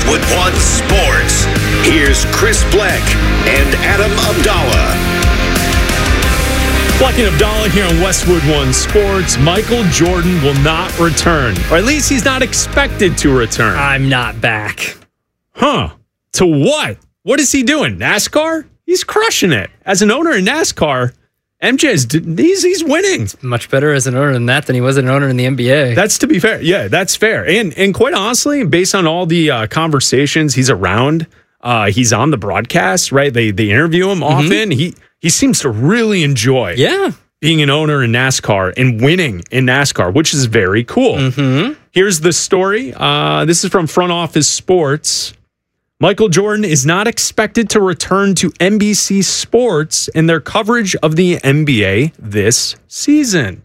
Westwood One Sports. Here's Chris Bleck and Adam Abdallah. Bleck and Abdallah here on Westwood One Sports. Michael Jordan will not return, or at least he's not expected to return. I'm not back. Huh? To what? What is he doing? NASCAR? He's crushing it. As an owner in NASCAR, he's winning. Much better as an owner than that than he was an owner in the NBA. That's to be fair. Yeah, that's fair. And quite honestly, based on all the conversations he's around, he's on the broadcast, right? They interview him often. He seems to really enjoy being an owner in NASCAR and winning in NASCAR, which is very cool. Here's the story. This is from Front Office Sports. Michael Jordan is not expected to return to NBC Sports in their coverage of the NBA this season.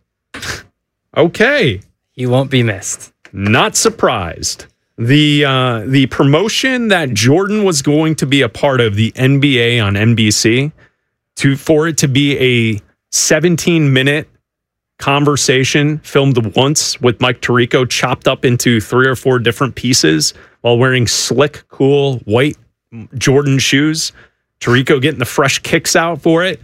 Okay. He won't be missed. Not surprised. The promotion that Jordan was going to be a part of, the NBA on NBC, for it to be a 17-minute conversation filmed once with Mike Tirico, chopped up into 3 or 4 different pieces while wearing slick, cool, white Jordan shoes. Tirico getting the fresh kicks out for it.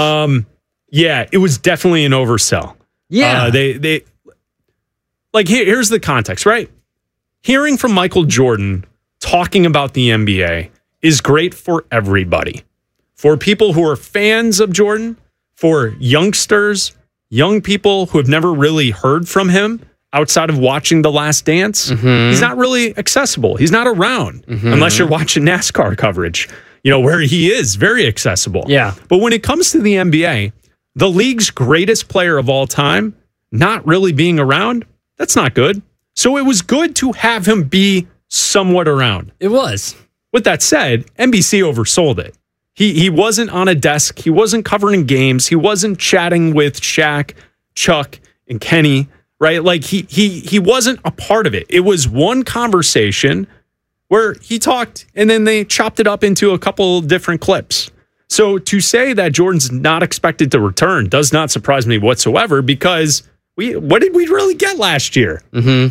It was definitely an oversell. Yeah. They here's the context, right? Hearing from Michael Jordan talking about the NBA is great for everybody. For people who are fans of Jordan, for youngsters, young people who have never really heard from him outside of watching The Last Dance, he's not really accessible. He's not around unless you're watching NASCAR coverage, where he is very accessible. Yeah. But when it comes to the NBA, the league's greatest player of all time not really being around, that's not good. So it was good to have him be somewhat around. It was. With that said, NBC oversold it. He wasn't on a desk. He wasn't covering games. He wasn't chatting with Shaq, Chuck, and Kenny, right? Like he wasn't a part of it. It was one conversation where he talked and then they chopped it up into a couple different clips. So to say that Jordan's not expected to return does not surprise me whatsoever, because what did we really get last year? It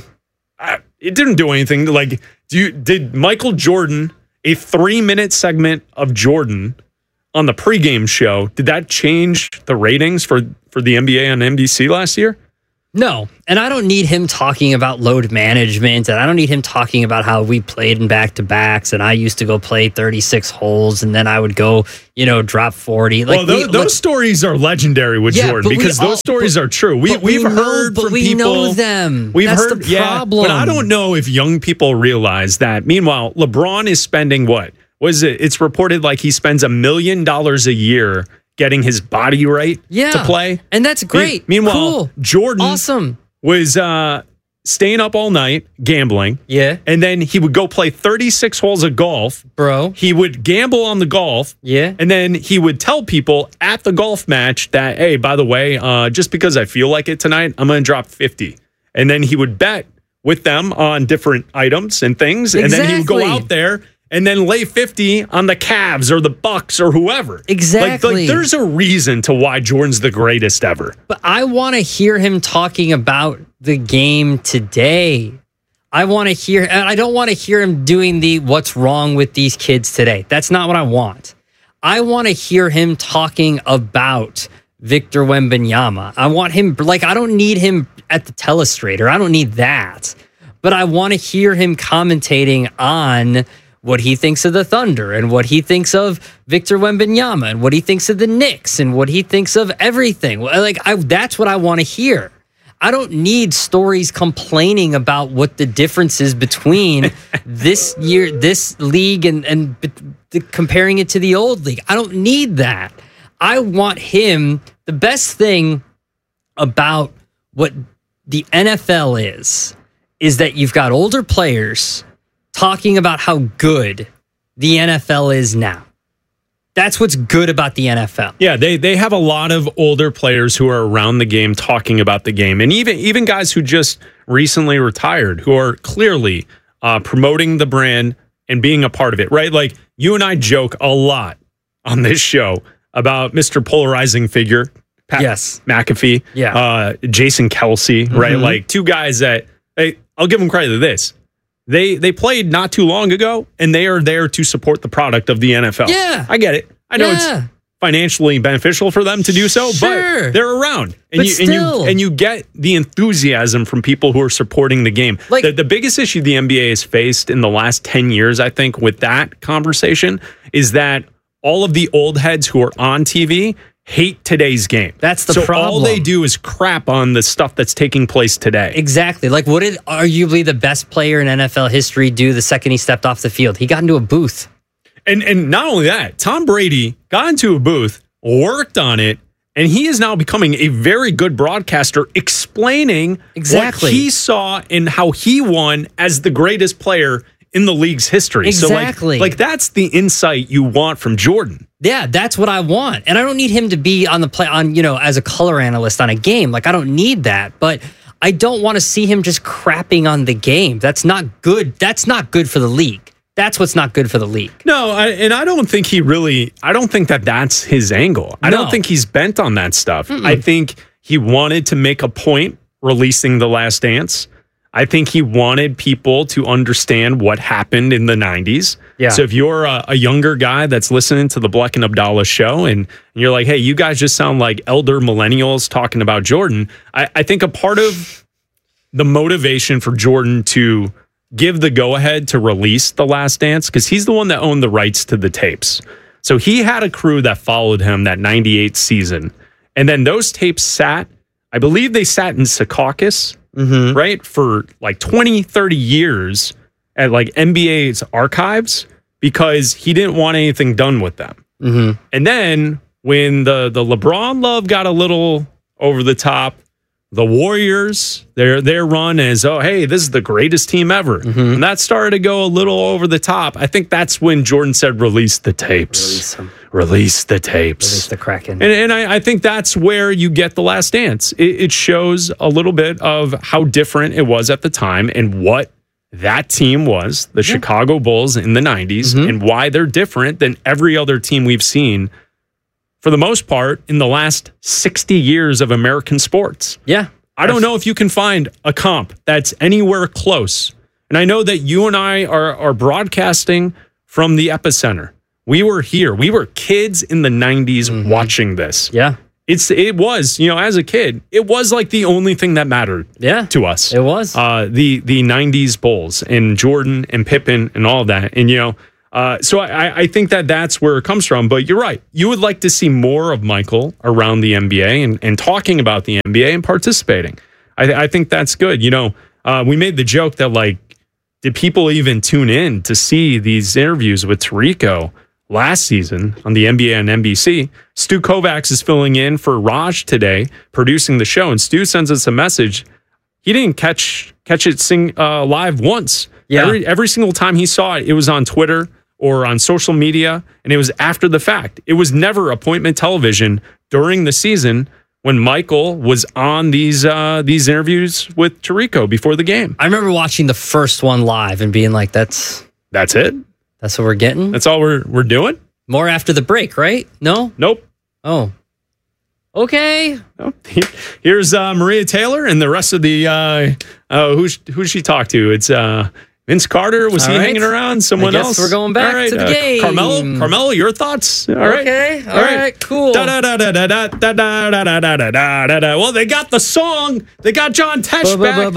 didn't do anything. Like, did Michael Jordan, a 3-minute segment of Jordan on the pregame show, did that change the ratings for the NBA on NBC last year? No. And I don't need him talking about load management, and I don't need him talking about how we played in back-to-backs, and I used to go play 36 holes, and then I would go, drop 40. Those stories are legendary with Jordan, because those stories are true. We've heard from people. We know them. That's the problem. But I don't know if young people realize that. Meanwhile, LeBron is spending what? Was it? It's reported like he spends $1 million a year getting his body right to play. And that's great. Meanwhile, Jordan was staying up all night gambling. Yeah. And then he would go play 36 holes of golf. Bro. He would gamble on the golf. Yeah. And then he would tell people at the golf match that, hey, by the way, just because I feel like it tonight, I'm going to drop 50. And then he would bet with them on different items and things. And then he would go out there and then lay 50 on the Cavs or the Bucks or whoever. Exactly. Like there's a reason to why Jordan's the greatest ever. But I want to hear him talking about the game today. I want to hear, and I don't want to hear him doing the what's wrong with these kids today. That's not what I want. I want to hear him talking about Victor Wembanyama. I want him, I don't need him at the telestrator. I don't need that. But I want to hear him commentating on what he thinks of the Thunder and what he thinks of Victor Wembanyama and what he thinks of the Knicks and what he thinks of everything. That's what I want to hear. I don't need stories complaining about what the difference is between this league and comparing it to the old league. I don't need that. I want him. The best thing about what the NFL is that you've got older players talking about how good the NFL is now. That's what's good about the NFL. Yeah, they have a lot of older players who are around the game talking about the game. And even guys who just recently retired who are clearly promoting the brand and being a part of it, right? Like you and I joke a lot on this show about Mr. Polarizing Figure, Pat McAfee, Jason Kelsey, right? Like two guys that, I'll give them credit to this. They played not too long ago, and they are there to support the product of the NFL. Yeah. I get it. I know it's financially beneficial for them to do so, but they're around. And you get the enthusiasm from people who are supporting the game. Like, the biggest issue the NBA has faced in the last 10 years, I think, with that conversation is that all of the old heads who are on TV hate today's game. That's the problem. All they do is crap on the stuff that's taking place today. Exactly. Like, what did arguably the best player in NFL history do the second he stepped off the field? He got into a booth. And not only that, Tom Brady got into a booth, worked on it, and he is now becoming a very good broadcaster explaining exactly what he saw and how he won as the greatest player in the league's history. Exactly. So like that's the insight you want from Jordan. Yeah, that's what I want. And I don't need him to be on the play as a color analyst on a game. Like, I don't need that, but I don't want to see him just crapping on the game. That's not good. That's not good for the league. That's what's not good for the league. No, I don't think I don't think that's his angle. I don't think he's bent on that stuff. I think he wanted to make a point releasing The Last Dance. I think he wanted people to understand what happened in the 90s. Yeah. So if you're a younger guy that's listening to the Bleck and Abdallah show and you're like, hey, you guys just sound like elder millennials talking about Jordan, I think a part of the motivation for Jordan to give the go-ahead to release The Last Dance, because he's the one that owned the rights to the tapes. So he had a crew that followed him that 98 season. And then those tapes I believe they sat in Secaucus, right, for like 20, 30 years at like NBA's archives because he didn't want anything done with them. And then when the LeBron love got a little over the top, the Warriors, their run is, oh, hey, this is the greatest team ever. And that started to go a little over the top. I think that's when Jordan said, release the tapes. Release the tapes. Release the Kraken. And I think that's where you get The Last Dance. It shows a little bit of how different it was at the time and what that team was, the Chicago Bulls in the 90s, and why they're different than every other team we've seen for the most part in the last 60 years of American sports. Yeah. I don't know if you can find a comp that's anywhere close. And I know that you and I are broadcasting from the epicenter. We were here. We were kids in the 90s watching this. Yeah. It was, as a kid, it was like the only thing that mattered to us. It was. The 90s Bulls and Jordan and Pippen and all of that. And, so I think that's where it comes from. But you're right. You would like to see more of Michael around the NBA and talking about the NBA and participating. I think that's good. We made the joke that, like, did people even tune in to see these interviews with Tirico last season on the NBA and NBC? Stu Kovacs is filling in for Raj today, producing the show. And Stu sends us a message. He didn't catch it live once. Yeah. Every single time he saw it, it was on Twitter or on social media, and it was after the fact. It was never appointment television during the season when Michael was on these interviews with Tirico before the game. I remember watching the first one live and being like, that's it? That's what we're getting? That's all we're doing? More after the break, right? No? Nope. Oh. Okay. Oh, here's Maria Taylor and the rest of the who she talked to. It's Vince Carter. Was he hanging around? Someone else? We're going back to the game. Carmelo, your thoughts? All right. Okay. All right. Cool. Well, they got the song. They got John Tesh back.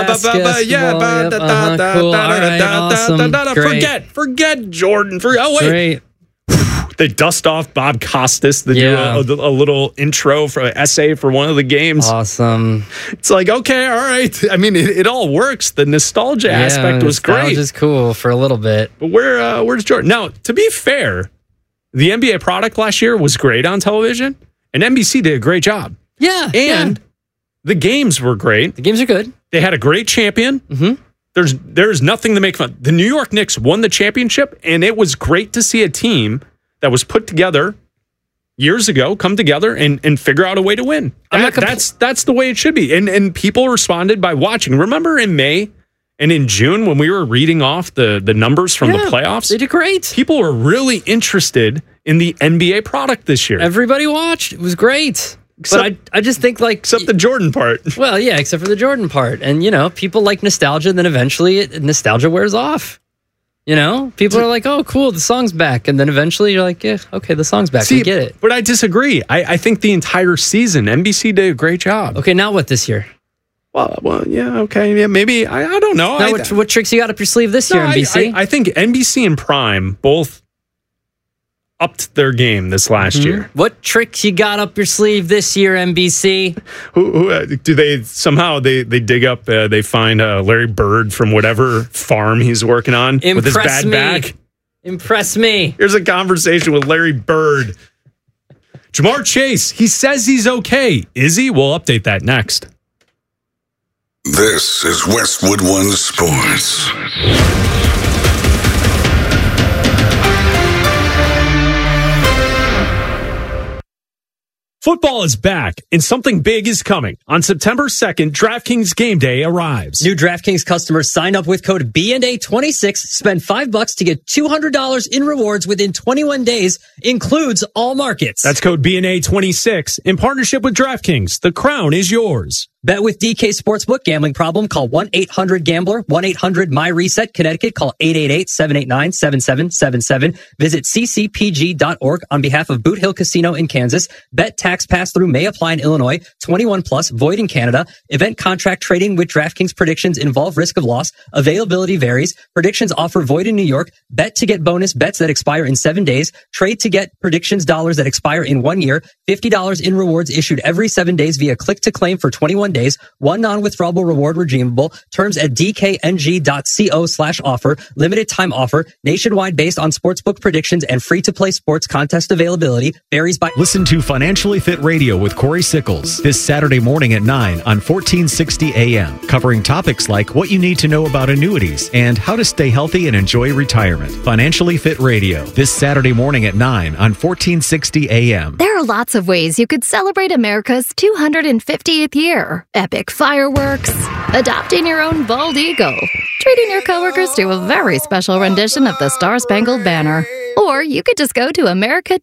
Forget Jordan. Oh wait. Great. They dust off Bob Costas. They do a little intro for an essay for one of the games. Awesome. It's like, okay, all right. I mean, it all works. The nostalgia aspect was great. Nostalgia's cool for a little bit. But where's Jordan? Now, to be fair, the NBA product last year was great on television, and NBC did a great job. Yeah. And the games were great. The games are good. They had a great champion. There's nothing to make fun. The New York Knicks won the championship, and it was great to see a team that was put together years ago come together and figure out a way to win. That's the way it should be. And people responded by watching. Remember in May and in June when we were reading off the numbers from the playoffs? They did great. People were really interested in the NBA product this year. Everybody watched. It was great. But I just think like... Except the Jordan part. Well, yeah, except for the Jordan part. And, you know, people like nostalgia, then eventually nostalgia wears off. You know, people are like, oh, cool, the song's back. And then eventually you're like, yeah, okay, the song's back. We get it. But I disagree. I think the entire season, NBC did a great job. Okay, now what this year? Well, yeah, okay. Yeah, maybe. I don't know. Now, what tricks you got up your sleeve this year, NBC? I think NBC and Prime both upped their game this last year. What tricks you got up your sleeve this year, NBC? Who do they somehow they dig up? They find Larry Bird from whatever farm he's working on with his bad back. Impress me. Here's a conversation with Larry Bird. Jamar Chase. He says he's okay. Is he? We'll update that next. This is Westwood One Sports. Football is back, and something big is coming. On September 2nd, DraftKings Game Day arrives. New DraftKings customers sign up with code BNA26, spend $5 to get $200 in rewards within 21 days, includes all markets. That's code BNA26 in partnership with DraftKings. The crown is yours. Bet with DK Sportsbook. Gambling problem? Call 1-800-GAMBLER. 1-800-MyReset. Connecticut. Call 888-789-7777. Visit ccpg.org on behalf of Boot Hill Casino in Kansas. Bet tax pass-through may apply in Illinois. 21 plus. Void in Canada. Event contract trading with DraftKings predictions involve risk of loss. Availability varies. Predictions offer void in New York. Bet to get bonus bets that expire in 7 days. Trade to get predictions dollars that expire in 1 year. $50 in rewards issued every 7 days via click to claim for 21 days. One non-withdrawable reward redeemable. Terms at dkng.co/offer. Limited time offer. Nationwide based on sportsbook predictions and free-to-play sports contest availability. Varies by... Listen to Financially Fit Radio with Corey Sickles this Saturday morning at 9 on 1460 AM, covering topics like what you need to know about annuities and how to stay healthy and enjoy retirement. Financially Fit Radio this Saturday morning at 9 on 1460 AM. There are lots of ways you could celebrate America's 250th year. Epic fireworks, adopting your own bald eagle, treating your coworkers to a very special rendition of the Star-Spangled Banner. Or you could just go to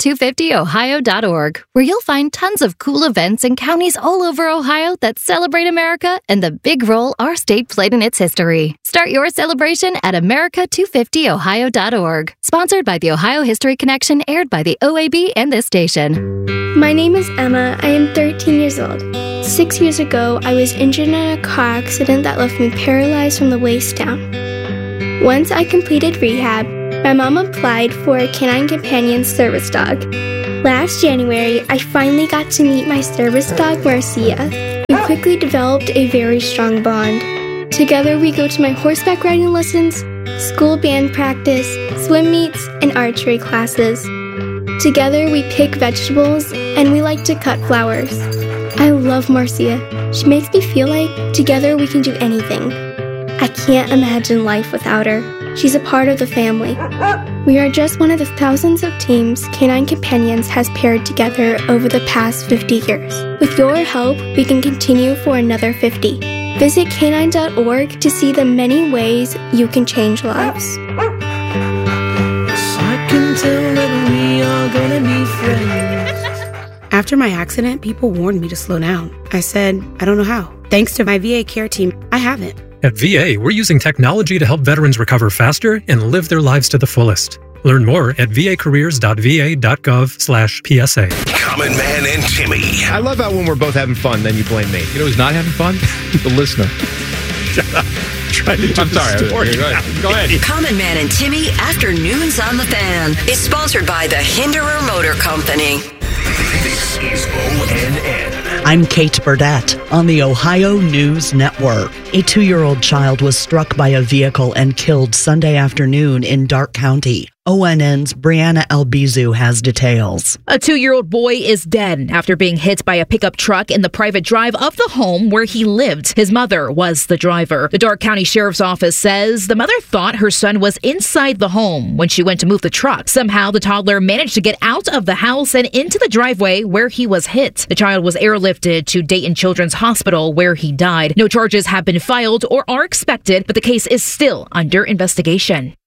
America250ohio.org, where you'll find tons of cool events in counties all over Ohio that celebrate America and the big role our state played in its history. Start your celebration at America250ohio.org. Sponsored by the Ohio History Connection, aired by the OAB and this station. My name is Emma. I am 13 years old. 6 years ago, I was injured in a car accident that left me paralyzed from the waist down. Once I completed rehab, my mom applied for a Canine Companion service dog. Last January, I finally got to meet my service dog, Marcia. We quickly developed a very strong bond. Together, we go to my horseback riding lessons, school band practice, swim meets, and archery classes. Together, we pick vegetables, and we like to cut flowers. I love Marcia. She makes me feel like together we can do anything. I can't imagine life without her. She's a part of the family. We are just one of the thousands of teams Canine Companions has paired together over the past 50 years. With your help, we can continue for another 50. Visit canine.org to see the many ways you can change lives. I can tell that we are gonna be friends. After my accident, people warned me to slow down. I said, I don't know how. Thanks to my VA care team, I haven't. At VA, we're using technology to help veterans recover faster and live their lives to the fullest. Learn more at vacareers.va.gov/PSA. Common Man and Timmy. I love how when we're both having fun, then you blame me. You know who's not having fun? The listener. Shut up. I'm sorry. Go ahead. Common Man and Timmy Afternoons on the Fan is sponsored by the Hinderer Motor Company. This is ONN. I'm Kate Burdett on the Ohio News Network. A 2-year-old child was struck by a vehicle and killed Sunday afternoon in Darke County. ONN's Brianna Albizu has details. A 2-year-old boy is dead after being hit by a pickup truck in the private drive of the home where he lived. His mother was the driver. The Darke County Sheriff's Office says the mother thought her son was inside the home when she went to move the truck. Somehow, the toddler managed to get out of the house and into the driveway where he was hit. The child was airlifted to Dayton Children's Hospital where he died. No charges have been filed or are expected, but the case is still under investigation.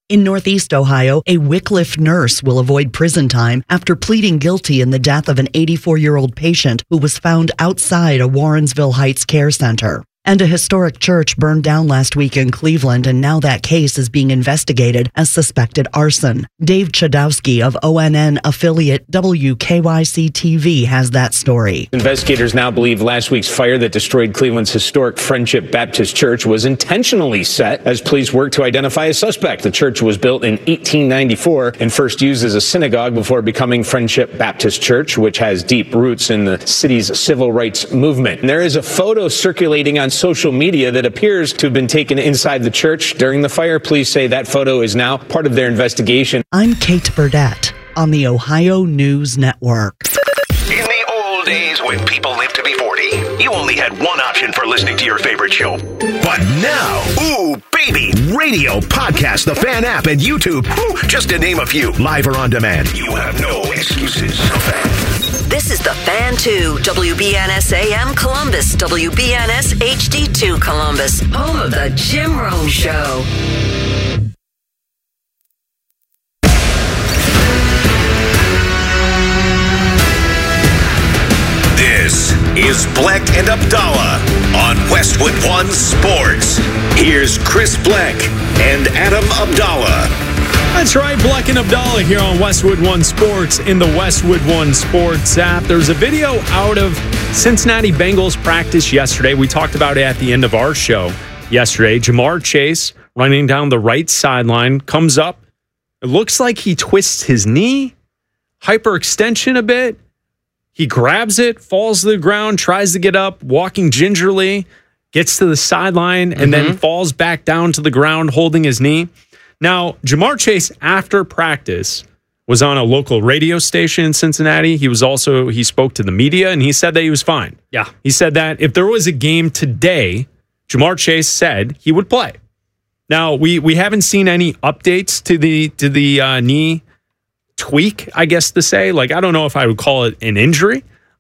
In Northeast Ohio, a Wycliffe nurse will avoid prison time after pleading guilty in the death of an 84-year-old patient who was found outside a Warrensville Heights care center. And a historic church burned down last week in Cleveland, and now that case is being investigated as suspected arson. Dave Chudowski of ONN affiliate WKYC-TV has that story. Investigators now believe last week's fire that destroyed Cleveland's historic Friendship Baptist Church was intentionally set as police work to identify a suspect. The church was built in 1894 and first used as a synagogue before becoming Friendship Baptist Church, which has deep roots in the city's civil rights movement. And there is a photo circulating on social media that appears to have been taken inside the church during the fire. Police say that photo is now part of their investigation. I'm Kate Burdett on the Ohio News Network. In the old days when people lived to be 40, you only had one option for listening to your favorite show. But now, ooh, baby, radio, podcast, the Fan app, and YouTube, just to name a few, live or on demand. You have no excuses, This is the Fan 2, WBNS AM Columbus, WBNS HD2 Columbus, home of the Jim Rome Show. This is Bleck and Abdallah on Westwood One Sports. Here's Chris Bleck and Adam Abdallah. That's right, Bleck and Abdallah here on Westwood One Sports in the Westwood One Sports app. There's a video out of Cincinnati Bengals practice yesterday. We talked about it at the end of our show yesterday. Ja'Marr Chase running down the right sideline, comes up. It looks like he twists his knee, hyperextension a bit. He grabs it, falls to the ground, tries to get up, walking gingerly, gets to the sideline, and then falls back down to the ground holding his knee. Now, Ja'Marr Chase, after practice, was on a local radio station in Cincinnati. He spoke to the media, and he said that he was fine. Yeah. He said that if there was a game today, Ja'Marr Chase said he would play. Now, we haven't seen any updates to the knee tweak, I guess to say. Like, I don't know if I would call it an injury.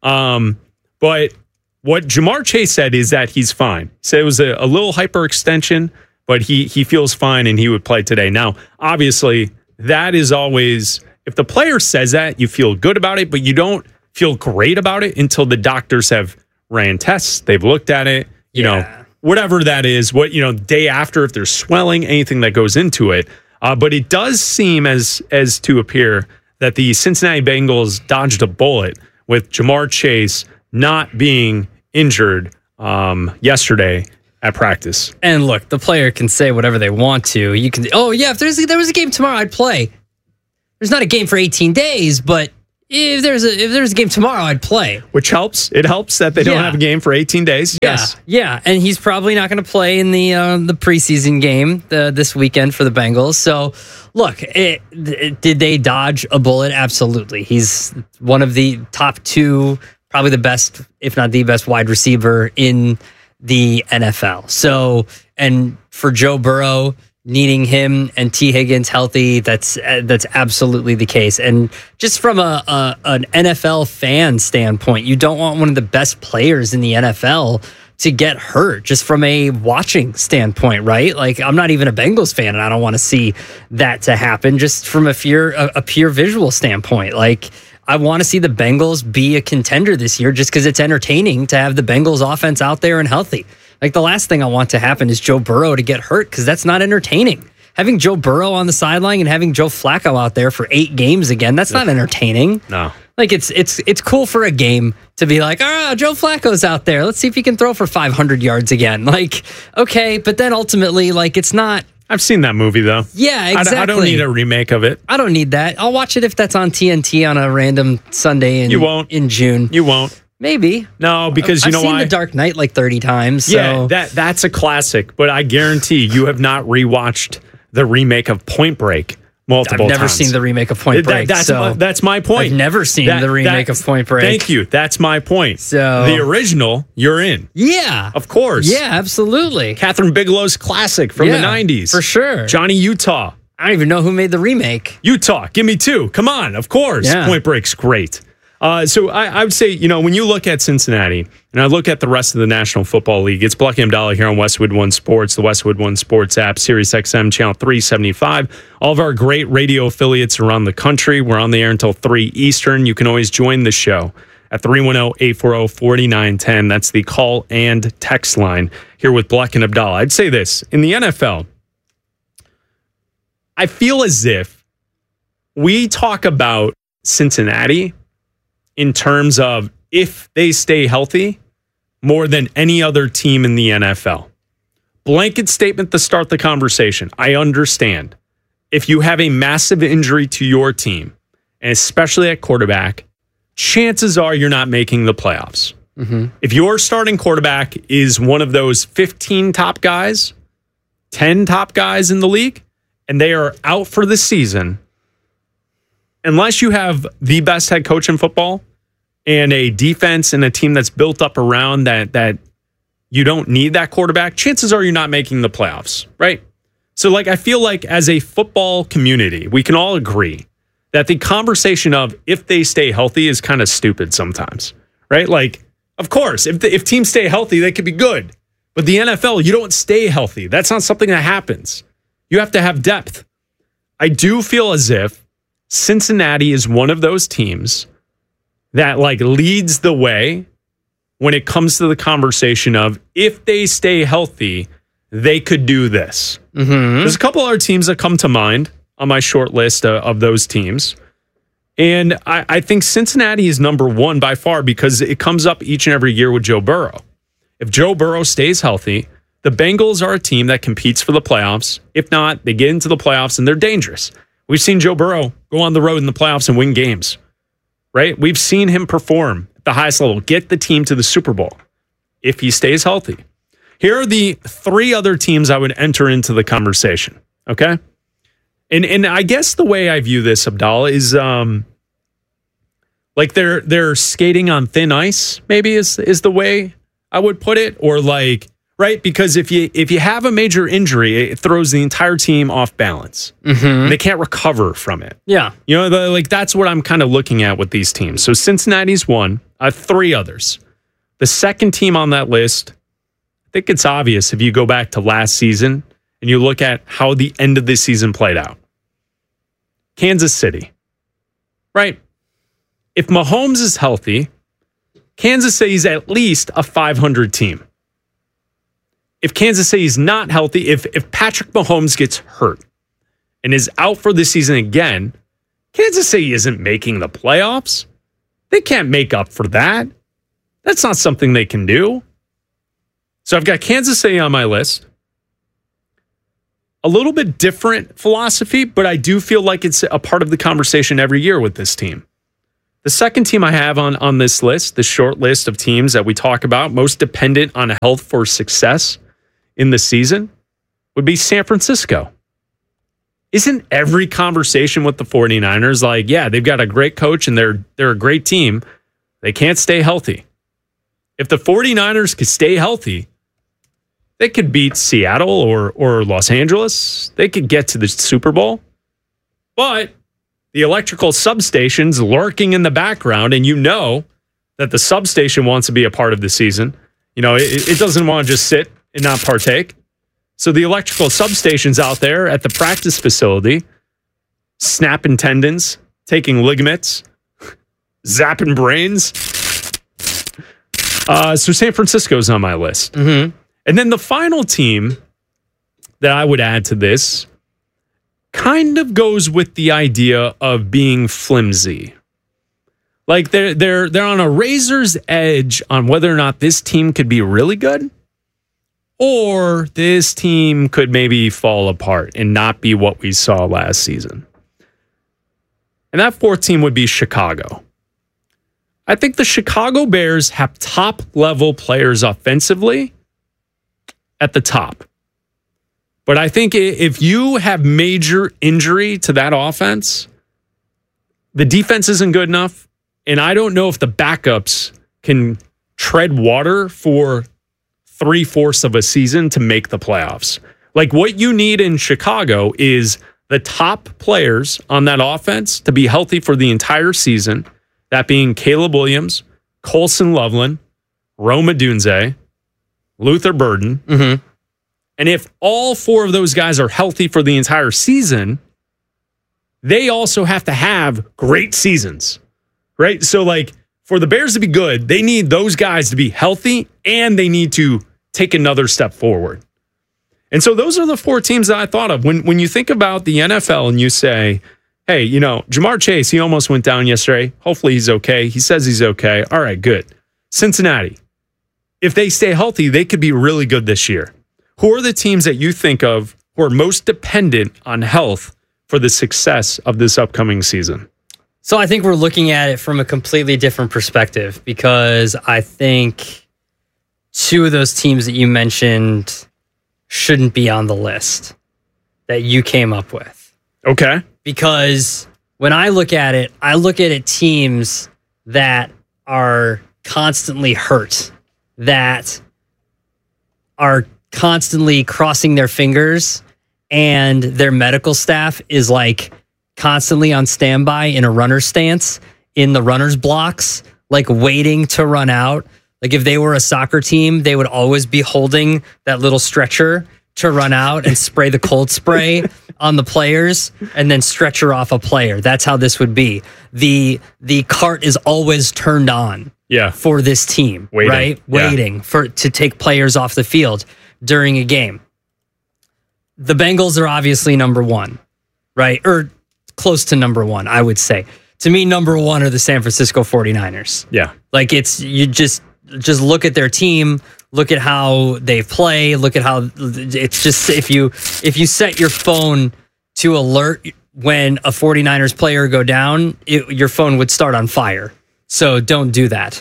But what Ja'Marr Chase said is that he's fine. He said it was a little hyperextension, but he feels fine and he would play today. Now, obviously, that is always, if the player says that, you feel good about it, but you don't feel great about it until the doctors have ran tests, they've looked at it, you know, whatever that is, day after, if there's swelling, anything that goes into it. But it does seem as to appear that the Cincinnati Bengals dodged a bullet with Ja'Marr Chase not being injured yesterday at practice. And look, the player can say whatever they want to. You can, if there was a game tomorrow, I'd play. There's not a game for 18 days, but if there's a game tomorrow, I'd play. Which helps. It helps that they don't have a game for 18 days. Yes. Yeah, and he's probably not going to play in the preseason game this weekend for the Bengals. So, look, did they dodge a bullet? Absolutely. He's one of the top two, probably the best, if not the best, wide receiver in the NFL. So, and for Joe Burrow, needing him and T. Higgins healthy, that's absolutely the case. And just from an NFL fan standpoint, you don't want one of the best players in the NFL to get hurt, just from a watching standpoint, right? Like, I'm not even a Bengals fan, and I don't want to see that to happen, just from a pure visual standpoint. Like, I want to see the Bengals be a contender this year just because it's entertaining to have the Bengals offense out there and healthy. Like, the last thing I want to happen is Joe Burrow to get hurt, because that's not entertaining. Having Joe Burrow on the sideline and having Joe Flacco out there for 8 games again, that's not entertaining. No. Like, it's cool for a game to be like, Joe Flacco's out there. Let's see if he can throw for 500 yards again. Like, okay, but then ultimately, like, it's not. I've seen that movie, though. Yeah, exactly. I don't need a remake of it. I don't need that. I'll watch it if that's on TNT on a random Sunday in June. You won't. Maybe. No, because you know why? I've seen The Dark Knight like 30 times. So. Yeah, that's a classic. But I guarantee you have not rewatched the remake of Point Break multiple times. I've never seen the remake of Point Break. That's my point. I've never seen the remake of Point Break. Thank you. That's my point. So the original, you're in. Yeah. Of course. Yeah, absolutely. Catherine Bigelow's classic from the 90s. For sure. Johnny Utah. I don't even know who made the remake. Utah, give me 2. Come on, of course. Yeah. Point Break's great. So I would say, when you look at Cincinnati and I look at the rest of the National Football League, it's Black Abdallah here on Westwood One Sports, the Westwood One Sports app, Sirius XM channel 375. All of our great radio affiliates around the country. We're on the air until 3 Eastern. You can always join the show at 310-840-4910. That's the call and text line here with Black and Abdallah. I'd say this. In the NFL, I feel as if we talk about Cincinnati in terms of if they stay healthy more than any other team in the NFL. Blanket statement to start the conversation. I understand. If you have a massive injury to your team, and especially at quarterback, chances are you're not making the playoffs. Mm-hmm. If your starting quarterback is one of those 15 top guys, 10 top guys in the league, and they are out for the season, unless you have the best head coach in football and a defense and a team that's built up around that you don't need that quarterback, chances are you're not making the playoffs, right? So, I feel like as a football community, we can all agree that the conversation of if they stay healthy is kind of stupid sometimes, right? Of course, if teams stay healthy, they could be good. But the NFL, you don't stay healthy. That's not something that happens. You have to have depth. I do feel as if Cincinnati is one of those teams that leads the way when it comes to the conversation of if they stay healthy, they could do this. Mm-hmm. There's a couple other teams that come to mind on my short list of those teams. And I think Cincinnati is number one by far because it comes up each and every year with Joe Burrow. If Joe Burrow stays healthy, the Bengals are a team that competes for the playoffs. If not, they get into the playoffs and they're dangerous. We've seen Joe Burrow go on the road in the playoffs and win games, right? We've seen him perform at the highest level, get the team to the Super Bowl if he stays healthy. Here are the three other teams I would enter into the conversation, okay? And I guess the way I view this, Abdallah, is they're skating on thin ice, maybe is the way I would put it, or right? Because if you have a major injury, it throws the entire team off balance. Mm-hmm. They can't recover from it. Yeah. That's what I'm kind of looking at with these teams. So Cincinnati's one. I have three others. The second team on that list, I think it's obvious if you go back to last season and you look at how the end of this season played out. Kansas City. Right? If Mahomes is healthy, Kansas City's at least a 500 team. If Kansas City is not healthy, if Patrick Mahomes gets hurt and is out for the season again, Kansas City isn't making the playoffs. They can't make up for that. That's not something they can do. So I've got Kansas City on my list. A little bit different philosophy, but I do feel like it's a part of the conversation every year with this team. The second team I have on this list, the short list of teams that we talk about, most dependent on health for success in the season, would be San Francisco. Isn't every conversation with the 49ers yeah, they've got a great coach and they're a great team. They can't stay healthy. If the 49ers could stay healthy, they could beat Seattle or Los Angeles. They could get to the Super Bowl. But the electrical substation's lurking in the background, and that the substation wants to be a part of the season. It doesn't want to just sit and not partake. So the electrical substation's out there at the practice facility, snapping tendons, taking ligaments, zapping brains. So San Francisco's on my list. Mm-hmm. And then the final team that I would add to this kind of goes with the idea of being flimsy. They're on a razor's edge on whether or not this team could be really good or this team could maybe fall apart and not be what we saw last season. And that fourth team would be Chicago. I think the Chicago Bears have top-level players offensively at the top. But I think if you have major injury to that offense, the defense isn't good enough. And I don't know if the backups can tread water for 3/4 of a season to make the playoffs. What you need in Chicago is the top players on that offense to be healthy for the entire season. That being Caleb Williams, Colson Loveland, Rome Odunze, Luther Burden. Mm-hmm. And if all 4 of those guys are healthy for the entire season, they also have to have great seasons, right? So, like, for the Bears to be good, they need those guys to be healthy and they need to take another step forward. And so those are the 4 teams that I thought of. When you think about the NFL and you say, hey, you know, Jamar Chase, he almost went down yesterday. Hopefully he's okay. He says he's okay. All right, good. Cincinnati, if they stay healthy, they could be really good this year. Who are the teams that you think of who are most dependent on health for the success of this upcoming season? So I think we're looking at it from a completely different perspective, because I think 2 of those teams that you mentioned shouldn't be on the list that you came up with. Okay. Because when I look at it teams that are constantly hurt, that are constantly crossing their fingers, and their medical staff is like constantly on standby in a runner's stance in the runner's blocks, like waiting to run out. Like if they were a soccer team, they would always be holding that little stretcher to run out and spray the cold spray on the players and then stretcher off a player. That's how this would be. The cart is always turned on for this team, right? Waiting to take players off the field during a game. The Bengals are obviously number 1, right? Or close to number 1, I would say. To me, number 1 are the San Francisco 49ers. Yeah. Like you just look at their team, look at how they play, look at how it's just, if you set your phone to alert when a 49ers player go down, your phone would start on fire. So don't do that.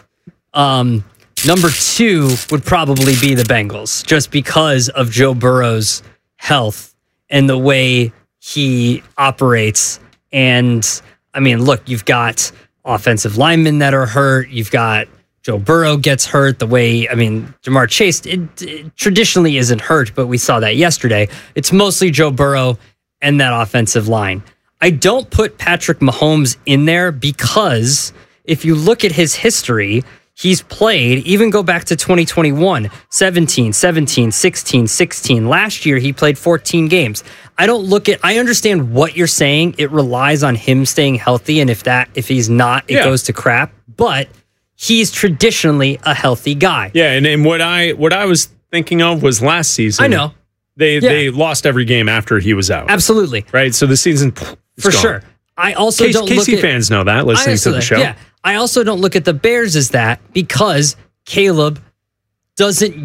Number 2 would probably be the Bengals, just because of Joe Burrow's health and the way he operates. And I mean, look, you've got offensive linemen that are hurt. You've got Joe Burrow gets hurt the way, I mean, Jamar Chase it traditionally isn't hurt, but we saw that yesterday. It's mostly Joe Burrow and that offensive line. I don't put Patrick Mahomes in there because if you look at his history, he's played, even go back to 2021, 17, 17, 16, 16. Last year, he played 14 games. I understand what you're saying. It relies on him staying healthy, and if he's not, it goes to crap. But he's traditionally a healthy guy. Yeah, and what I was thinking of was last season. I know. They lost every game after he was out. Absolutely. Right? So the season for gone. Sure. I also don't look KC at fans know that listening to the show. Yeah. I also don't look at the Bears as that because Caleb doesn't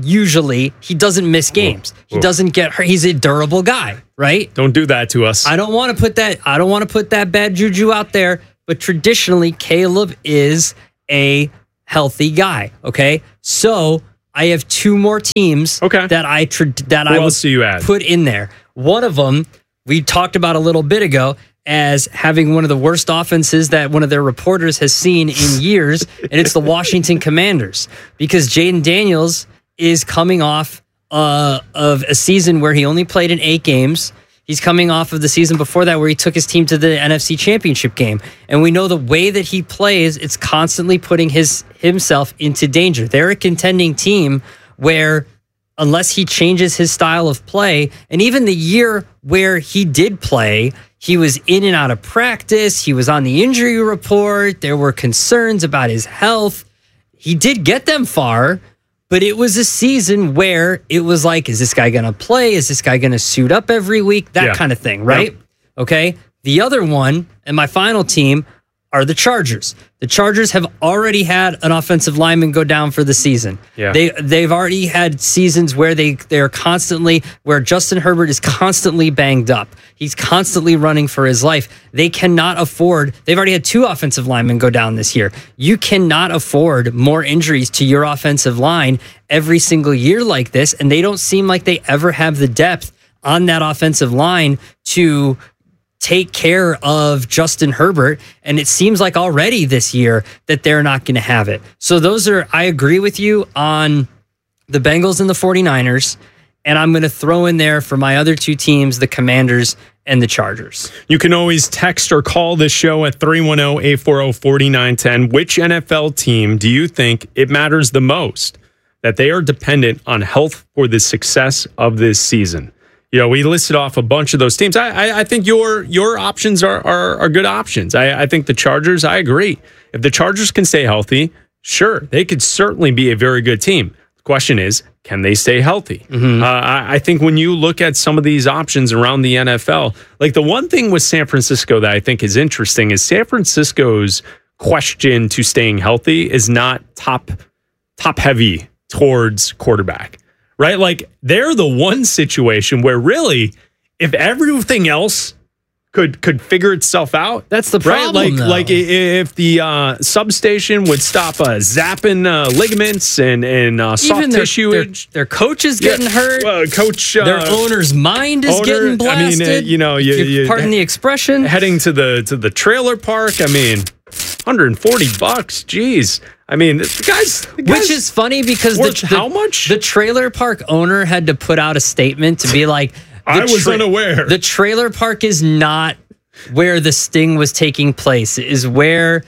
miss games. He doesn't get hurt. He's a durable guy, right? Don't do that to us. I don't want to put that bad juju out there, but traditionally Caleb is a healthy guy, okay? So, I have 2 more teams that I would put in there. One of them we talked about a little bit ago as having one of the worst offenses that one of their reporters has seen in years, and it's the Washington Commanders, because Jaden Daniels is coming off of a season where he only played in 8 games. He's coming off of the season before that where he took his team to the NFC Championship game. And we know the way that he plays, it's constantly putting himself into danger. They're a contending team where unless he changes his style of play, and even the year where he did play, he was in and out of practice. He was on the injury report. There were concerns about his health. He did get them far, but it was a season where it was like, is this guy going to play? Is this guy going to suit up every week? That kind of thing, right? Yep. Okay. The other one and my final team are the Chargers. The Chargers have already had an offensive lineman go down for the season. Yeah. They've already had seasons where they're constantly, where Justin Herbert is constantly banged up. He's constantly running for his life. They cannot afford, they've already had 2 offensive linemen go down this year. You cannot afford more injuries to your offensive line every single year like this, and they don't seem like they ever have the depth on that offensive line to take care of Justin Herbert, and it seems like already this year that they're not going to have it. So I agree with you on the Bengals and the 49ers, And I'm going to throw in there for my other two teams, the Commanders and the Chargers. You can always text or call this show at 310-840-4910. Which NFL team do you think it matters the most that they are dependent on health for the success of this season? You know, we listed off a bunch of those teams. I think your options are good options. I think the Chargers, I agree. If the Chargers can stay healthy, sure, they could certainly be a very good team. The question is, can they stay healthy? I think when you look at some of these options around the NFL, like the one thing with San Francisco that I think is interesting is San Francisco's question to staying healthy is not top heavy towards quarterback, right? Like they're the one situation where really, if everything else could figure itself out, that's the problem. Right? Like if the substation would stop zapping ligaments and soft tissue, their coach is getting hurt. Their owner's mind is getting blasted. I mean, you pardon the expression. Heading to the trailer park. I mean, $140. Geez. I mean, the guys, which is funny because how much the trailer park owner had to put out a statement to be like, I was unaware. The trailer park is not where the sting was taking place. It is where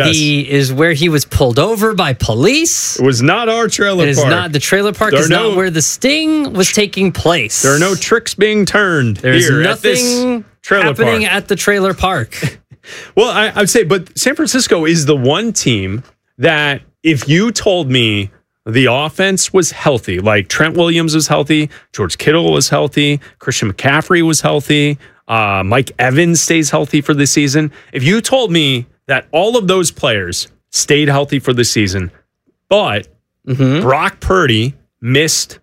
he was pulled over by police. It was not our trailer park. It is not the trailer park. Is not where the sting was taking place. There are no tricks being turned. There's nothing happening at the trailer park. Well, I would say, but San Francisco is the one team that if you told me the offense was healthy, like Trent Williams was healthy, George Kittle was healthy, Christian McCaffrey was healthy, Mike Evans stays healthy for the season. If you told me that all of those players stayed healthy for the season, but Brock Purdy missed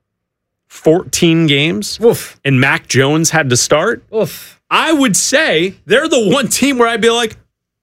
14 games and Mac Jones had to start, I would say they're the one team where I'd be like,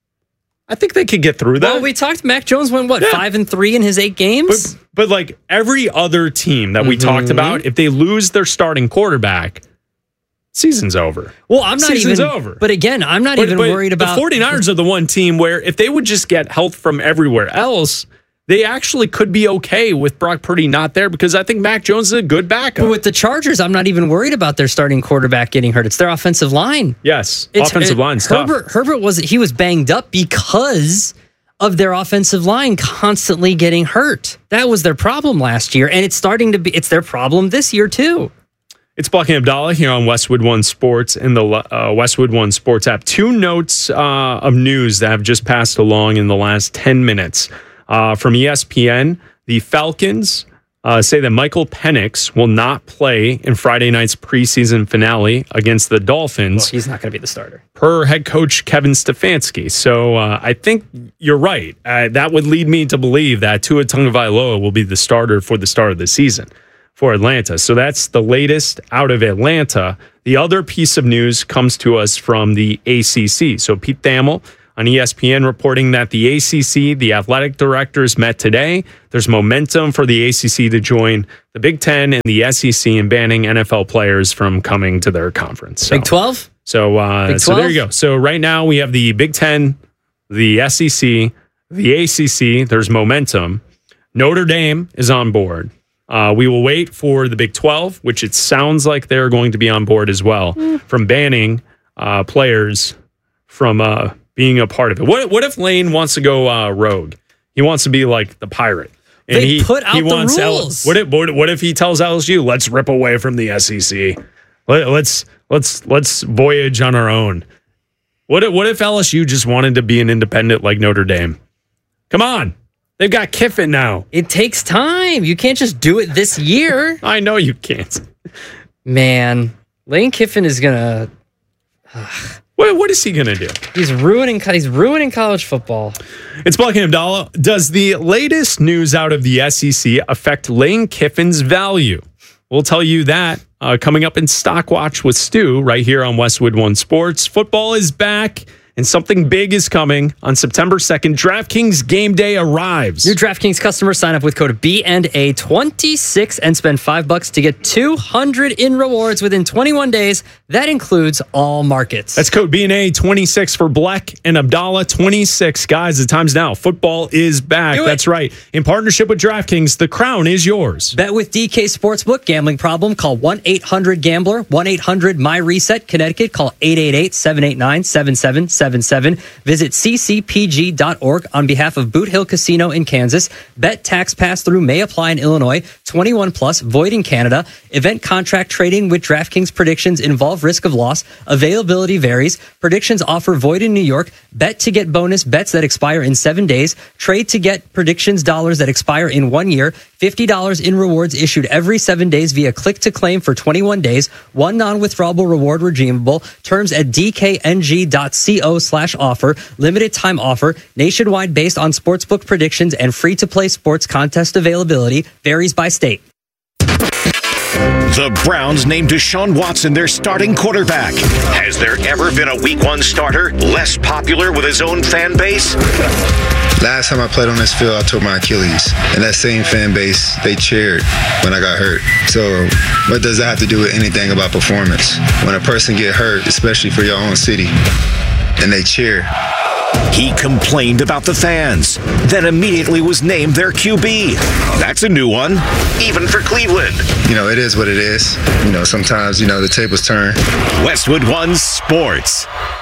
I think they could get through that. Well, we talked. Mac Jones went 5-3 in his 8 games. But like every other team that we talked about, if they lose their starting quarterback, season's over. Well, I'm not season's even over. But again, I'm not even worried about the 49ers are the one team where if they would just get health from everywhere else, they actually could be okay with Brock Purdy not there because I think Mac Jones is a good backup. But with the Chargers, I'm not even worried about their starting quarterback getting hurt. It's their offensive line. Yes, offensive line's tough. Herbert was banged up because of their offensive line constantly getting hurt. That was their problem last year, and it's their problem this year too. It's Buck and Abdallah here on Westwood One Sports and the Westwood One Sports app. 2 notes of news that have just passed along in the last 10 minutes. From ESPN, the Falcons say that Michael Penix will not play in Friday night's preseason finale against the Dolphins. Well, he's not going to be the starter. Per head coach Kevin Stefanski. So I think you're right. That would lead me to believe that Tua Tagovailoa will be the starter for the start of the season for Atlanta. So that's the latest out of Atlanta. The other piece of news comes to us from the ACC. So Pete Thamel on ESPN reporting that the ACC, the athletic directors met today. There's momentum for the ACC to join the Big Ten and the SEC in banning NFL players from coming to their conference. So, Big 12? So there you go. So right now we have the Big Ten, the SEC, the ACC. There's momentum. Notre Dame is on board. We will wait for the Big 12, which it sounds like they're going to be on board as well, from banning players from being a part of it. What if Lane wants to go rogue? He wants to be like the pirate. And they put out the rules. What if he tells LSU, let's rip away from the SEC? Let's voyage on our own. What if LSU just wanted to be an independent like Notre Dame? Come on. They've got Kiffin now. It takes time. You can't just do it this year. I know you can't. Man, Lane Kiffin is going to... What is he going to do? He's ruining college football. It's Buck and Abdallah. Does the latest news out of the SEC affect Lane Kiffin's value? We'll tell you that coming up in Stock Watch with Stu right here on Westwood One Sports. Football is back, And something big is coming on September 2nd. DraftKings Game Day arrives. New DraftKings customers sign up with code BNA26 and spend $5 to get $200 in rewards within 21 days. That includes all markets. That's code BNA26 for Black and Abdallah 26. Guys, the time's now. Football is back. That's right. In partnership with DraftKings, the crown is yours. Bet with DK Sportsbook. Gambling problem? Call 1-800-GAMBLER. 1-800-MY-RESET. Connecticut. Call 888-789-7777. Visit ccpg.org on behalf of Boot Hill Casino in Kansas. Bet tax pass-through may apply in Illinois. 21 plus, void in Canada. Event contract trading with DraftKings predictions involve risk of loss. Availability varies. Predictions offer void in New York. Bet to get bonus bets that expire in 7 days. Trade to get predictions dollars that expire in 1 year. $50 in rewards issued every 7 days via click to claim for 21 days. One non-withdrawable reward redeemable. Terms at dkng.co/offer. Limited time offer. Nationwide based on sportsbook predictions and free-to-play sports contest availability. Varies by state. The Browns named Deshaun Watson their starting quarterback. Has there ever been a Week 1 starter less popular with his own fan base? Last time I played on this field, I tore my Achilles. And that same fan base, they cheered when I got hurt. So what does that have to do with anything about performance? When a person get hurt, especially for your own city, and they cheer. He complained about the fans, then immediately was named their QB. That's a new one, even for Cleveland. It is what it is. Sometimes, the tables turn. Westwood One Sports.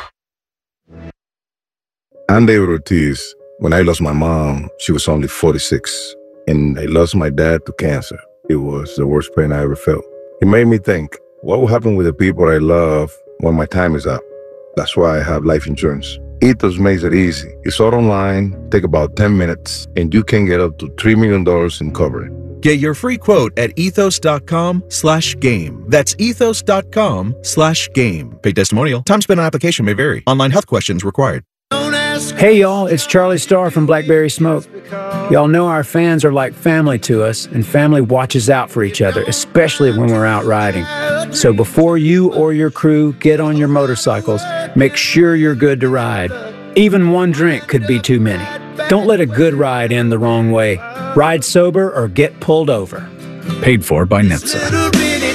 I'm David Ortiz. When I lost my mom, she was only 46, and I lost my dad to cancer. It was the worst pain I ever felt. It made me think, what will happen with the people I love when my time is up? That's why I have life insurance. Ethos makes it easy. It's all online, take about 10 minutes, and you can get up to $3 million in coverage. Get your free quote at ethos.com/game. That's ethos.com/game. Paid testimonial. Time spent on application may vary. Online health questions required. Hey y'all, it's Charlie Starr from Blackberry Smoke. Y'all know our fans are like family to us, and family watches out for each other, especially when we're out riding. So before you or your crew get on your motorcycles, make sure you're good to ride. Even one drink could be too many. Don't let a good ride end the wrong way. Ride sober or get pulled over. Paid for by NHTSA.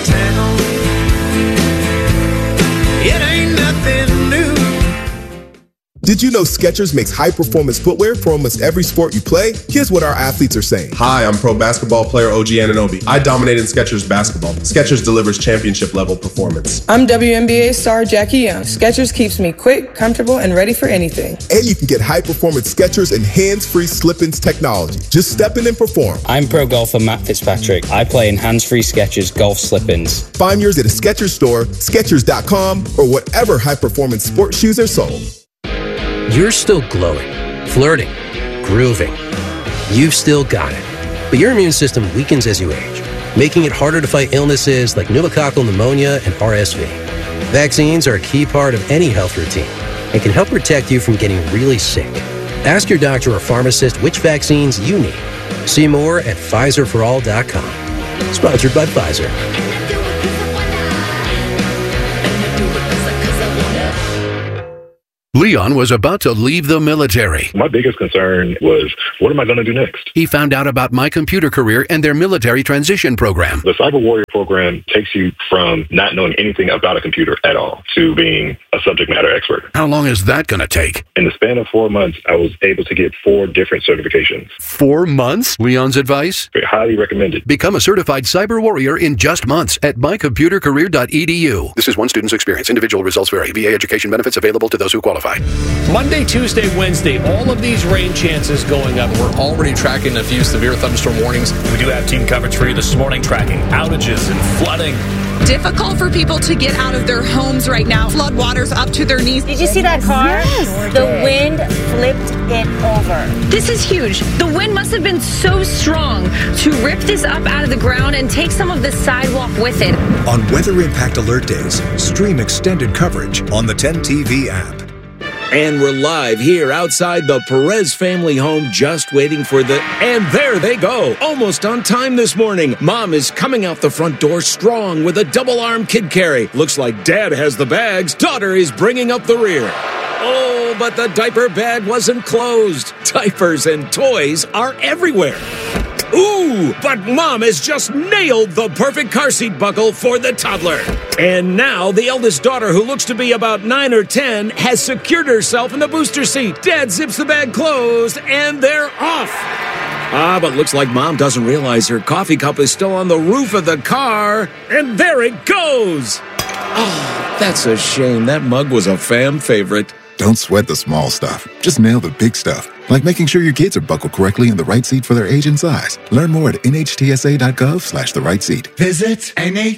It ain't nothing new. Did you know Skechers makes high-performance footwear for almost every sport you play? Here's what our athletes are saying. Hi, I'm pro basketball player OG Anunoby. I dominated Skechers basketball. Skechers delivers championship-level performance. I'm WNBA star Jackie Young. Skechers keeps me quick, comfortable, and ready for anything. And you can get high-performance Skechers and hands-free slip-ins technology. Just step in and perform. I'm pro golfer Matt Fitzpatrick. I play in hands-free Skechers golf slip-ins. Find yours at a Skechers store, Skechers.com, or whatever high-performance sports shoes are sold. You're still glowing, flirting, grooving. You've still got it. But your immune system weakens as you age, making it harder to fight illnesses like pneumococcal pneumonia and RSV. Vaccines are a key part of any health routine and can help protect you from getting really sick. Ask your doctor or pharmacist which vaccines you need. See more at PfizerForAll.com. Sponsored by Pfizer. Leon was about to leave the military. My biggest concern was, what am I going to do next? He found out about My Computer Career and their military transition program. The Cyber Warrior program takes you from not knowing anything about a computer at all to being a subject matter expert. How long is that going to take? In the span of 4 months, I was able to get 4 different certifications. 4 months? Leon's advice? Highly recommended. Become a certified cyber warrior in just months at mycomputercareer.edu. This is one student's experience. Individual results vary. VA education benefits available to those who qualify. Monday, Tuesday, Wednesday, all of these rain chances going up. We're already tracking a few severe thunderstorm warnings. We do have team coverage for you this morning, tracking outages and flooding. Difficult for people to get out of their homes right now. Flood waters up to their knees. Did you see that car? Yes. The wind flipped it over. This is huge. The wind must have been so strong to rip this up out of the ground and take some of the sidewalk with it. On Weather Impact Alert Days, stream extended coverage on the 10 TV app. And we're live here outside the Perez family home, just waiting for and there they go, almost on time this morning. Mom is coming out the front door strong with a double-arm kid carry. Looks like Dad has the bags. Daughter is bringing up the rear. Oh, but the diaper bag wasn't closed. Diapers and toys are everywhere. Ooh, but Mom has just nailed the perfect car seat buckle for the toddler. And now the eldest daughter, who looks to be about 9 or 10, has secured herself in the booster seat. Dad zips the bag closed, and they're off. But looks like Mom doesn't realize her coffee cup is still on the roof of the car. And there it goes. Oh, that's a shame. That mug was a fam favorite. Don't sweat the small stuff. Just nail the big stuff, like making sure your kids are buckled correctly in the right seat for their age and size. Learn more at nhtsa.gov/the right seat. Visit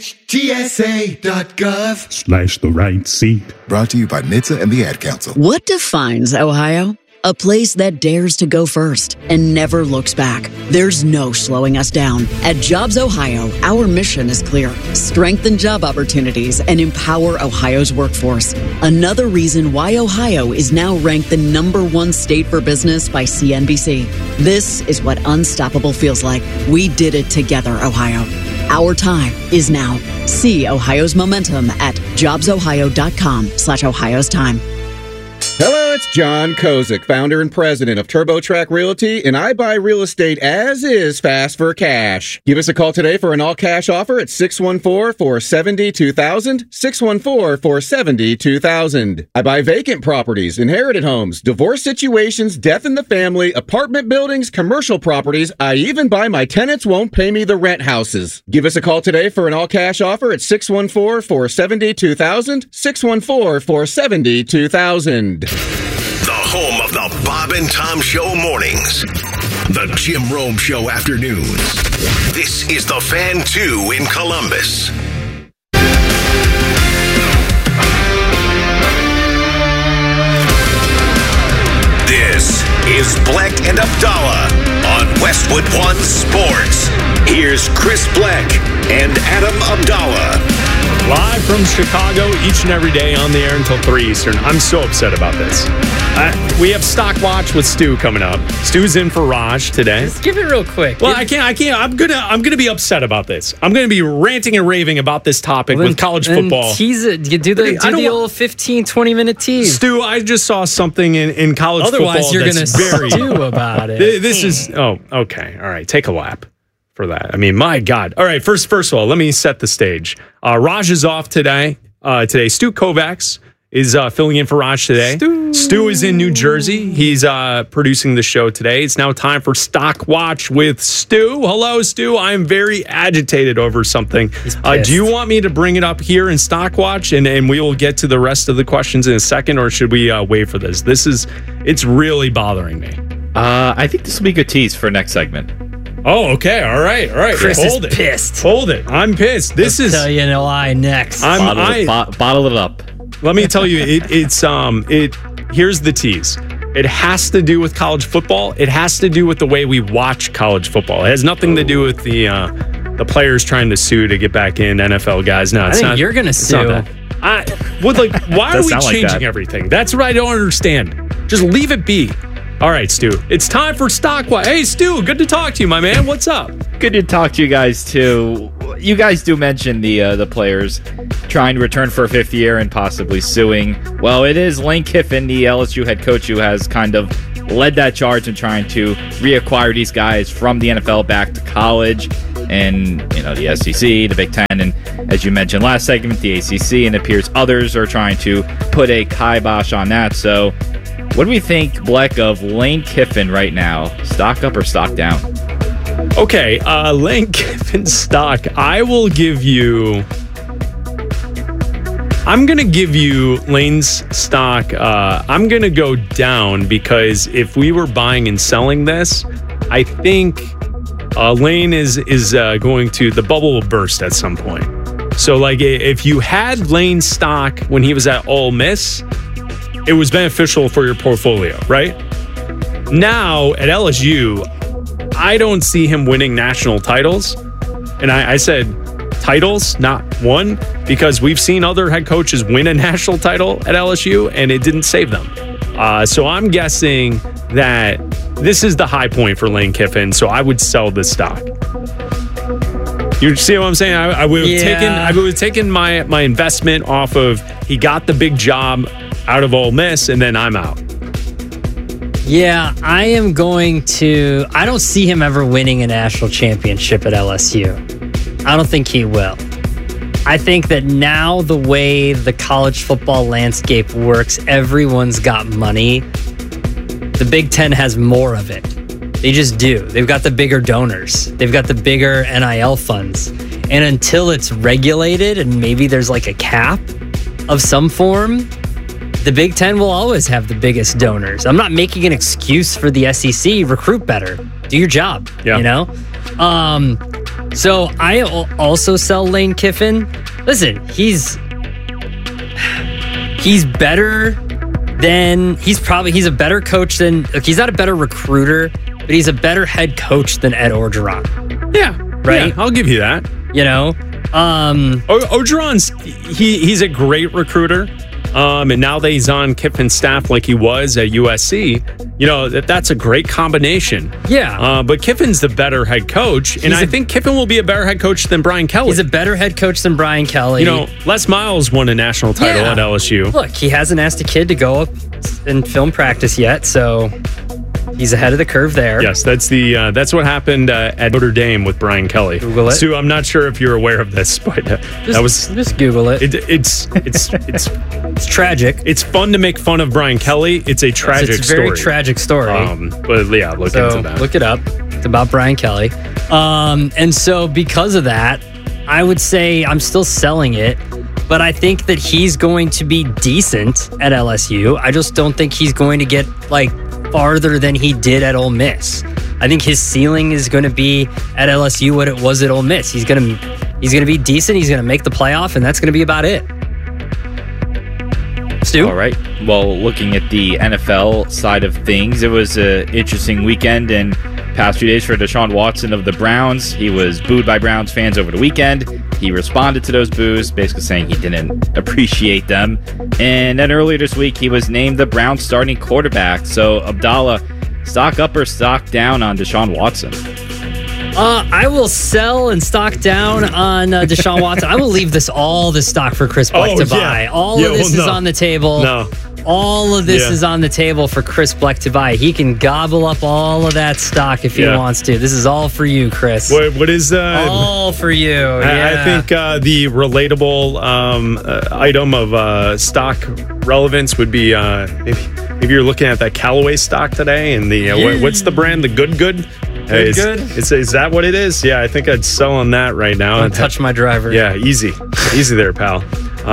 nhtsa.gov/the right seat. Brought to you by NHTSA and the Ad Council. What defines Ohio? A place that dares to go first and never looks back. There's no slowing us down. At Jobs Ohio, our mission is clear. Strengthen job opportunities and empower Ohio's workforce. Another reason why Ohio is now ranked the #1 state for business by CNBC. This is what unstoppable feels like. We did it together, Ohio. Our time is now. See Ohio's momentum at jobsohio.com/Ohio's time. Hello, it's John Kozik, founder and president of TurboTrack Realty, and I buy real estate as is fast for cash. Give us a call today for an all-cash offer at 614-470-2000, 614-470-2000. I buy vacant properties, inherited homes, divorce situations, death in the family, apartment buildings, commercial properties. I even buy my tenants won't pay me the rent houses. Give us a call today for an all-cash offer at 614-470-2000, 614-470-2000. The home of the Bob and Tom Show mornings. The Jim Rome Show afternoons. This is the Fan 2 in Columbus. This is Bleck and Abdallah on Westwood One Sports. Here's Chris Bleck and Adam Abdallah. Live from Chicago each and every day on the air until 3 Eastern. I'm so upset about this. We have Stock Watch with Stu coming up. Stu's in for Raj today. Just give it real quick. Well, I can't. I'm gonna be upset about this. I'm gonna be ranting and raving about this topic with college football. Tease it. You do the old 15, 20-minute tease. Stu, I just saw something in college football. Otherwise, you're gonna stew about it. This is okay. All right, take a lap for that. I mean, my God. All right, first of all, let me set the stage. Raj is off today. Stu Kovacs is filling in for Raj today. Stu is in New Jersey. He's producing the show today. It's now time for Stock Watch with Stu. Hello, Stu. I'm very agitated over something. Do you want me to bring it up here in Stock Watch and we will get to the rest of the questions in a second, or should we wait for this? It's really bothering me. I think this will be a good tease for next segment. Oh, okay. All right. Chris is pissed. Hold it. I'm pissed. This is tell you in July next. Bottle it up. Let me tell you, here's the tease. It has to do with college football. It has to do with the way we watch college football. It has nothing to do with the players trying to sue to get back in, NFL guys. No, I think you're going to sue. Why are we changing everything? That's what I don't understand. Just leave it be. All right, Stu. It's time for Stock Watch. Hey, Stu, good to talk to you, my man. What's up? Good to talk to you guys, too. You guys do mention the players trying to return for a fifth year and possibly suing. Well, it is Lane Kiffin, the LSU head coach, who has kind of led that charge in trying to reacquire these guys from the NFL back to college. And, the SEC, the Big Ten, and as you mentioned last segment, the ACC, and it appears others are trying to put a kibosh on that. So what do we think, Bleck, of Lane Kiffin right now? Stock up or stock down? Okay, Lane Kiffin stock. I'm going to give you Lane's stock. I'm going to go down because if we were buying and selling this, I think Lane is going to, the bubble will burst at some point. So, if you had Lane's stock when he was at Ole Miss, it was beneficial for your portfolio, right? Now, at LSU, I don't see him winning national titles. And I said titles, not one, because we've seen other head coaches win a national title at LSU, and it didn't save them. So I'm guessing that this is the high point for Lane Kiffin, so I would sell this stock. You see what I'm saying? I would have taken my investment off of, he got the big job out of Ole Miss, and then I'm out. Yeah, I don't see him ever winning a national championship at LSU. I don't think he will. I think that now the way the college football landscape works, everyone's got money. The Big Ten has more of it. They just do. They've got the bigger donors. They've got the bigger NIL funds. And until it's regulated and maybe there's like a cap of some form, the Big Ten will always have the biggest donors. I'm not making an excuse for the SEC. Better. Do your job, you know? So I also sell Lane Kiffin. Listen, he's better than, he's a better coach than, he's not a better recruiter, but he's a better head coach than Ed Orgeron. Yeah. Right? Yeah, I'll give you that. You know? Orgeron's, he's a great recruiter. And now that he's on Kiffin's staff like he was at USC, you know, that's a great combination. Yeah. But Kiffin's the better head coach, and I think Kiffin will be a better head coach than Brian Kelly. He's a better head coach than Brian Kelly. You know, Les Miles won a national title at LSU. Look, he hasn't asked a kid to go up and film practice yet, so he's ahead of the curve there. Yes, that's what happened at Notre Dame with Brian Kelly. Google it. Sue, I'm not sure if you're aware of this, but just Google it. It's tragic. It's fun to make fun of Brian Kelly. It's a tragic story. It's a very tragic story. But yeah, look into that. Look it up. It's about Brian Kelly. And so because of that, I would say I'm still selling it. But I think that he's going to be decent at LSU. I just don't think he's going to get farther than he did at Ole Miss. I think his ceiling is going to be at LSU what it was at Ole Miss. He's going to be decent. He's going to make the playoff, and that's going to be about it. Stu? All right. Well, looking at the NFL side of things, it was an interesting weekend and past few days for Deshaun Watson of the Browns. He was booed by Browns fans over the weekend. He responded to those boos, basically saying he didn't appreciate them. And then earlier this week, he was named the Browns starting quarterback. So, Abdallah, stock up or stock down on Deshaun Watson? I will sell and stock down on Deshaun Watson. I will leave all this stock for Chris Bleck to buy. All of this is on the table. No. All of this is on the table for Chris Bleck to buy. He can gobble up all of that stock if he wants to. This is all for you, Chris. What is all for you? I think the relatable item of stock relevance would be if you're looking at that Callaway stock today and the what's the brand? The Good. Good. Is that what it is? Yeah, I think I'd sell on that right now. Don't touch my driver. Yeah, easy there, pal.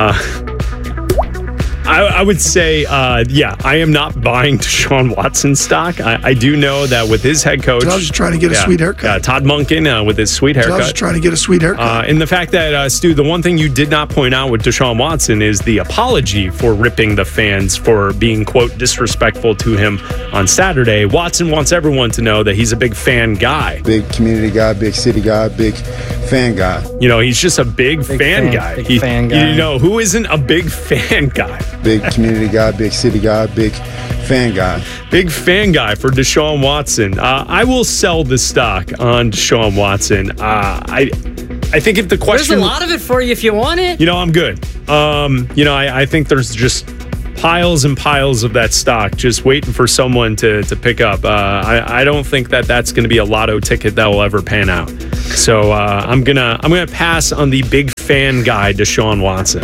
I would say, I am not buying Deshaun Watson stock. I do know that with his head coach... Todd's just trying to get a sweet haircut. Todd Monken with his sweet haircut. Todd's just trying to get a sweet haircut. And the fact that, Stu, the one thing you did not point out with Deshaun Watson is the apology for ripping the fans for being, quote, disrespectful to him on Saturday. Watson wants everyone to know that he's a big fan guy. Big community guy, big city guy, big fan guy. You know, he's just a big fan guy. Big fan guy. You know, who isn't a big fan guy? Big community guy, big city guy, big fan guy. Big fan guy for Deshaun Watson. I will sell the stock on Deshaun Watson. I think if the question... There's a lot of it for you if you want it. You know, I'm good. I think there's just piles and piles of that stock just waiting for someone to pick up. I don't think that's going to be a lotto ticket that will ever pan out. So I'm gonna pass on the big fan guy, Deshaun Watson.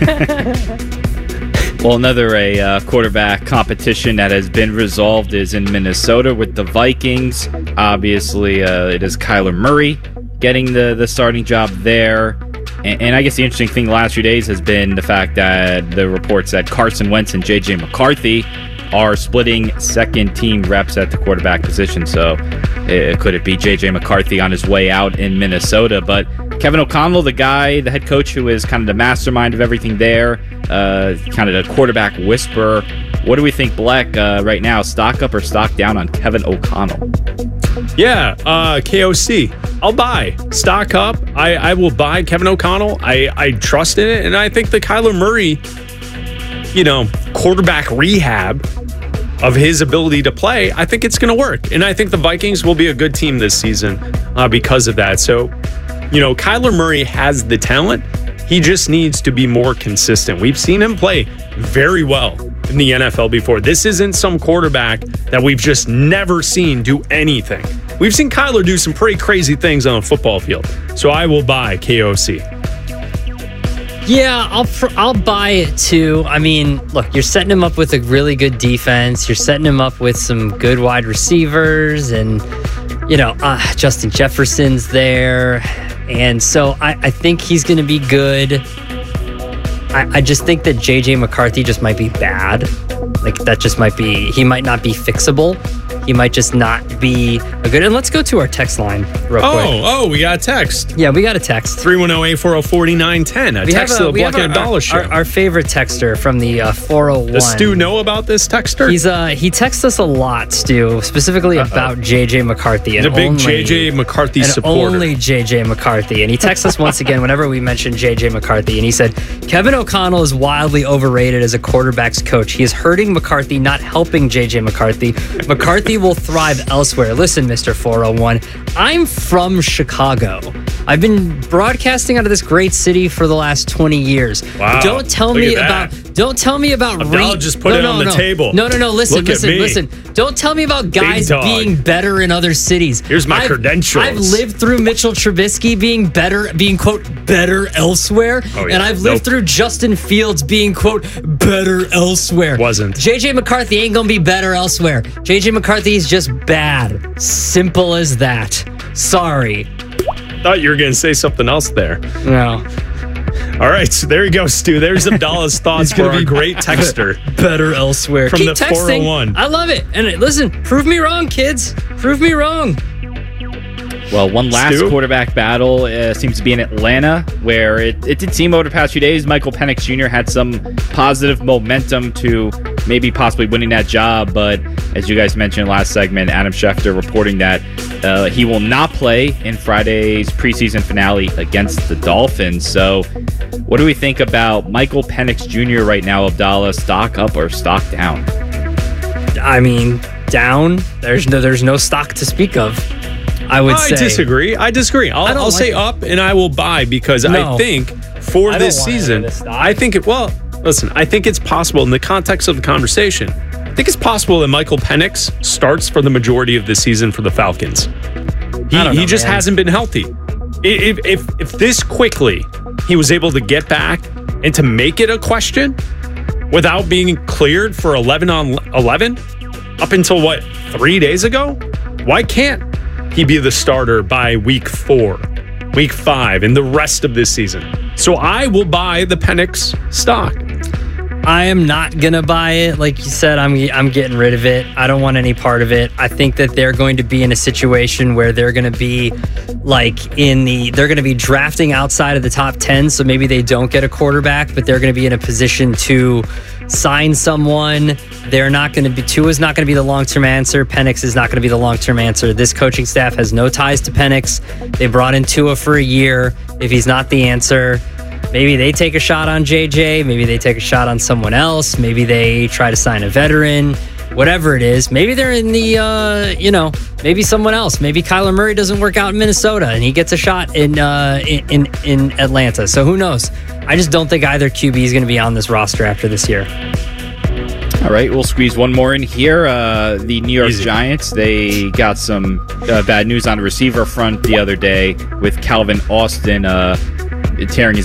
Well, another quarterback competition that has been resolved is in Minnesota with the Vikings. Obviously, it is Kyler Murray getting the starting job there. And I guess the interesting thing the last few days has been the fact that the reports that Carson Wentz and J.J. McCarthy are splitting second-team reps at the quarterback position. So could it be J.J. McCarthy on his way out in Minnesota? But Kevin O'Connell, the head coach who is kind of the mastermind of everything there, kind of the quarterback whisperer. What do we think, Bleck, right now? Stock up or stock down on Kevin O'Connell? Yeah, KOC. I'll buy. Stock up. I will buy Kevin O'Connell. I trust in it. And I think the Kyler Murray, quarterback rehab of his ability to play, I think it's going to work. And I think the Vikings will be a good team this season because of that. So, Kyler Murray has the talent. He just needs to be more consistent. We've seen him play very well in the NFL before. This isn't some quarterback that we've just never seen do anything. We've seen Kyler do some pretty crazy things on a football field. So I will buy KOC. Yeah, I'll buy it too. I mean, look, you're setting him up with a really good defense. You're setting him up with some good wide receivers, and Justin Jefferson's there, and so I think he's going to be good. I just think that JJ McCarthy just might be bad. Like that just might be. He might not be fixable. He might just not be a good. And let's go to our text line real quick. Oh, we got a text. Yeah, we got a text. 310-840-4910. A text to the Black and Abdallah show. Our favorite texter from the 401. Does Stu know about this texter? He texts us a lot, Stu, specifically about JJ McCarthy. He's a big JJ McCarthy supporter. Only JJ McCarthy. And he texts us once again whenever we mention JJ McCarthy. And he said, Kevin O'Connell is wildly overrated as a quarterback's coach. He is hurting McCarthy, not helping JJ McCarthy. McCarthy will thrive elsewhere. Listen, Mr. 401, I'm from Chicago. I've been broadcasting out of this great city for the last 20 years. Wow. Don't tell me about Abdallah just put it on the table. No. Listen. Don't tell me about guys being better in other cities. Here's my credentials. I've lived through Mitchell Trubisky being quote better elsewhere. Oh, yeah. And I've lived through Justin Fields being quote better elsewhere. Wasn't. JJ McCarthy ain't gonna be better elsewhere. JJ McCarthy is just bad. Simple as that. Sorry. Thought you were gonna say something else there. No. All right, so there you go, Stu. There's Abdallah's thoughts for our great texter. Better elsewhere. From Keep the texting. 401. I love it. And listen, prove me wrong, kids. Prove me wrong. Well, one last quarterback battle seems to be in Atlanta, where it did seem over the past few days Michael Penix Jr. had some positive momentum to maybe possibly winning that job. But as you guys mentioned last segment, Adam Schefter reporting that he will not play in Friday's preseason finale against the Dolphins. So what do we think about Michael Penix Jr. right now, Abdallah? Stock up or stock down? I mean, down. There's no stock to speak of. I disagree. I'll say up, and I will buy because I think for this season, I think it's possible in the context of the conversation. I think it's possible that Michael Penix starts for the majority of the season for the Falcons. He just hasn't been healthy. If this quickly he was able to get back and to make it a question without being cleared for 11 on 11 up until 3 days ago, why can't he be the starter by week 4, week 5, and the rest of this season? So I will buy the Penix stock. I am not going to buy it. Like you said, I'm getting rid of it. I don't want any part of it. I think that they're going to be in a situation where they're going to be they're going to be drafting outside of the top 10. So maybe they don't get a quarterback, but they're going to be in a position to sign someone. Tua's not going to be the long-term answer. Penix is not going to be the long-term answer. This coaching staff has no ties to Penix. They brought in Tua for a year. If he's not the answer, maybe they take a shot on JJ. Maybe they take a shot on someone else. Maybe they try to sign a veteran. Whatever it is, maybe they're in the, maybe someone else. Maybe Kyler Murray doesn't work out in Minnesota and he gets a shot in Atlanta. So who knows? I just don't think either QB is going to be on this roster after this year. All right, we'll squeeze one more in here. The New York Giants, they got some bad news on the receiver front the other day with Calvin Austin tearing his